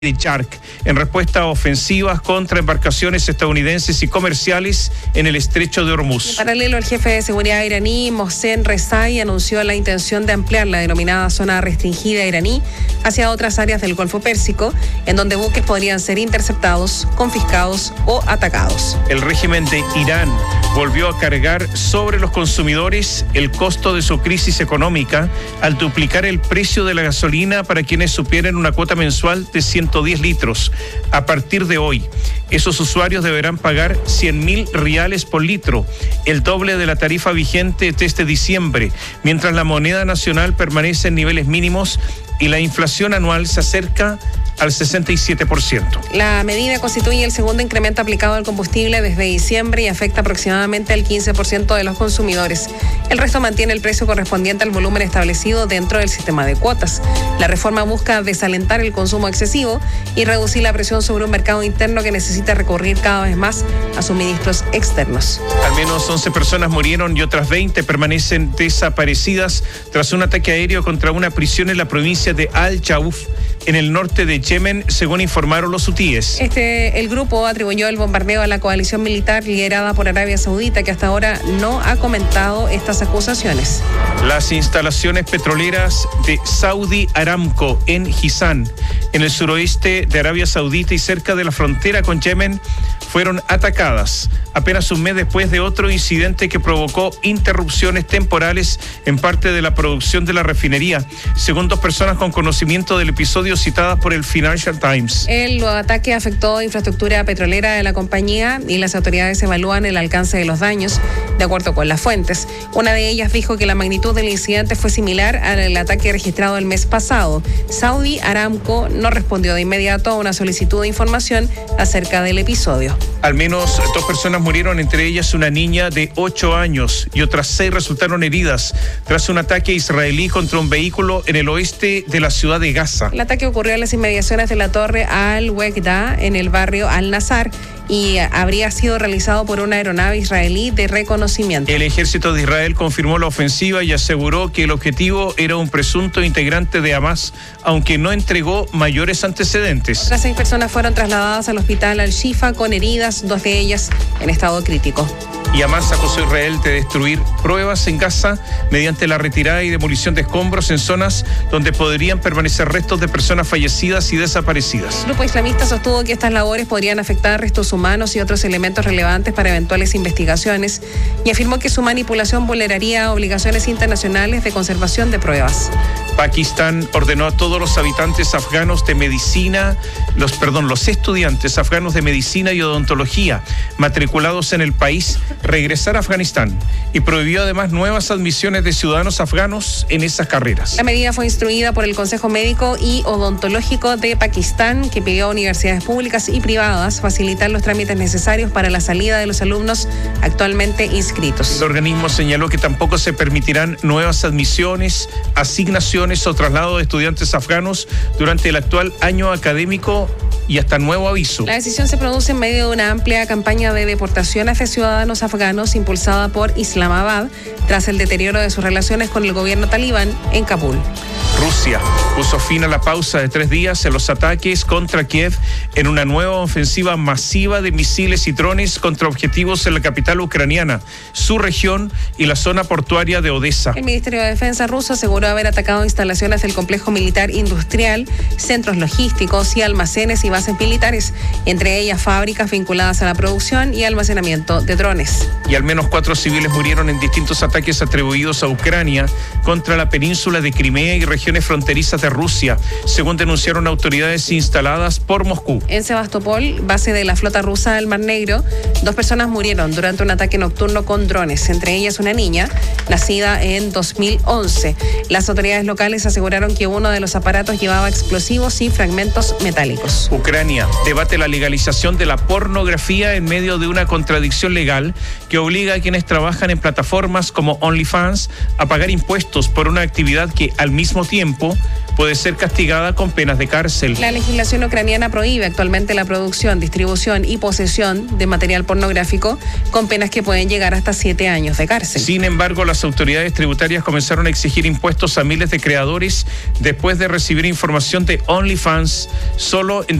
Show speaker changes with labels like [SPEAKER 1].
[SPEAKER 1] Shark en respuesta a ofensivas contra embarcaciones estadounidenses y comerciales en el estrecho de Hormuz.
[SPEAKER 2] En paralelo, el jefe de seguridad iraní, Mohsen Rezai, anunció la intención de ampliar la denominada zona restringida iraní hacia otras áreas del Golfo Pérsico, en donde buques podrían ser interceptados, confiscados o atacados.
[SPEAKER 1] El régimen de Irán volvió a cargar sobre los consumidores el costo de su crisis económica al duplicar el precio de la gasolina para quienes superen una cuota mensual de 110 litros. A partir de hoy, esos usuarios deberán pagar 100.000 riales por litro, el doble de la tarifa vigente desde diciembre, mientras la moneda nacional permanece en niveles mínimos y la inflación anual se acerca al 67%.
[SPEAKER 2] La medida constituye el segundo incremento aplicado al combustible desde diciembre y afecta aproximadamente al 15% de los consumidores. El resto mantiene el precio correspondiente al volumen establecido dentro del sistema de cuotas. La reforma busca desalentar el consumo excesivo y reducir la presión sobre un mercado interno que necesita recurrir cada vez más a suministros externos.
[SPEAKER 1] Al menos 11 personas murieron y otras 20 permanecen desaparecidas tras un ataque aéreo contra una prisión en la provincia de Al-Jauf, en el norte de Yemen, según informaron los hutíes.
[SPEAKER 2] El grupo atribuyó el bombardeo a la coalición militar liderada por Arabia Saudita, que hasta ahora no ha comentado estas acusaciones.
[SPEAKER 1] Las instalaciones petroleras de Saudi Aramco en Jizán, en el suroeste de Arabia Saudita y cerca de la frontera con Yemen, fueron atacadas apenas un mes después de otro incidente que provocó interrupciones temporales en parte de la producción de la refinería, según dos personas con conocimiento del episodio citadas por el Financial Times.
[SPEAKER 2] El ataque afectó infraestructura petrolera de la compañía y las autoridades evalúan el alcance de los daños, de acuerdo con las fuentes. Una de ellas dijo que la magnitud del incidente fue similar al ataque registrado el mes pasado. Saudi Aramco no respondió de inmediato a una solicitud de información acerca del episodio.
[SPEAKER 1] Al menos 2 personas murieron, entre ellas una niña de 8 años y otras 6 resultaron heridas tras un ataque israelí contra un vehículo en el oeste de la ciudad de Gaza.
[SPEAKER 2] El ataque ocurrió en las inmediaciones de la torre Al-Wegda en el barrio Al-Nazar y habría sido realizado por una aeronave israelí de reconocimiento.
[SPEAKER 1] El ejército de Israel confirmó la ofensiva y aseguró que el objetivo era un presunto integrante de Hamas, aunque no entregó mayores antecedentes.
[SPEAKER 2] Las 6 personas fueron trasladadas al hospital Al-Shifa con heridas, 2 de ellas en estado crítico.
[SPEAKER 1] Y Hamas acusó a Israel de destruir pruebas en Gaza mediante la retirada y demolición de escombros en zonas donde podrían permanecer restos de personas fallecidas y desaparecidas.
[SPEAKER 2] El grupo islamista sostuvo que estas labores podrían afectar restos humanos y otros elementos relevantes para eventuales investigaciones y afirmó que su manipulación vulneraría obligaciones internacionales de conservación de pruebas.
[SPEAKER 1] Pakistán ordenó a todos los habitantes afganos de medicina, los estudiantes afganos de medicina y odontología matriculados en el país regresar a Afganistán y prohibió además nuevas admisiones de ciudadanos afganos en esas carreras.
[SPEAKER 2] La medida fue instruida por el Consejo Médico y Odontológico de Pakistán, que pidió a universidades públicas y privadas facilitar los trámites necesarios para la salida de los alumnos actualmente inscritos.
[SPEAKER 1] El organismo señaló que tampoco se permitirán nuevas admisiones, asignaciones o traslado de estudiantes afganos durante el actual año académico y hasta nuevo aviso.
[SPEAKER 2] La decisión se produce en medio de una amplia campaña de deportaciones de ciudadanos afganos impulsada por Islamabad tras el deterioro de sus relaciones con el gobierno talibán en Kabul.
[SPEAKER 1] Rusia puso fin a la pausa de 3 días en los ataques contra Kiev en una nueva ofensiva masiva de misiles y drones contra objetivos en la capital ucraniana, su región y la zona portuaria de Odessa.
[SPEAKER 2] El Ministerio de Defensa ruso aseguró haber atacado instalaciones del complejo militar industrial, centros logísticos y almacenes y bases militares, entre ellas fábricas vinculadas a la producción y almacenamiento de drones.
[SPEAKER 1] Y al menos 4 civiles murieron en distintos ataques atribuidos a Ucrania contra la península de Crimea y regiones fronterizas de Rusia, según denunciaron autoridades instaladas por Moscú.
[SPEAKER 2] En Sebastopol, base de la flota rusa del Mar Negro, 2 personas murieron durante un ataque nocturno con drones, entre ellas una niña, nacida en 2011. Las autoridades locales aseguraron que uno de los aparatos llevaba explosivos y fragmentos metálicos.
[SPEAKER 1] Ucrania debate la legalización de la pornografía en medio de una contradicción legal que obliga a quienes trabajan en plataformas como OnlyFans a pagar impuestos por una actividad que al mismo tiempo puede ser castigada con penas de cárcel.
[SPEAKER 2] La legislación ucraniana prohíbe actualmente la producción, distribución y posesión de material pornográfico con penas que pueden llegar hasta 7 años de cárcel.
[SPEAKER 1] Sin embargo, las autoridades tributarias comenzaron a exigir impuestos a miles de creadores después de recibir información de OnlyFans solo en